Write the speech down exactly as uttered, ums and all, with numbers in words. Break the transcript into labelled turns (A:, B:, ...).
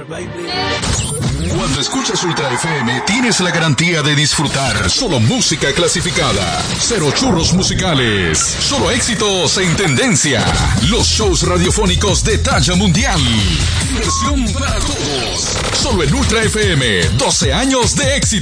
A: baby.
B: Cuando escuchas Ultra F M, tienes la garantía de disfrutar solo música clasificada. Cero churros musicales. Solo éxitos en tendencia. Los shows radiofónicos de talla mundial. Diversión para todos. Solo en Ultra F M. doce años de éxito.